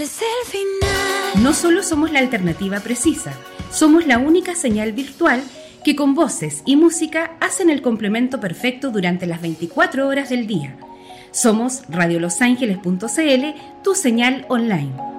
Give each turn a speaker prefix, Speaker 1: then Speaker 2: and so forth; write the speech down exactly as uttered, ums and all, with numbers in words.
Speaker 1: es el final.
Speaker 2: No solo somos la alternativa precisa, somos la única señal virtual que con voces y música hacen el complemento perfecto durante las veinticuatro horas del día. Somos radio los ángeles punto c l, tu señal online.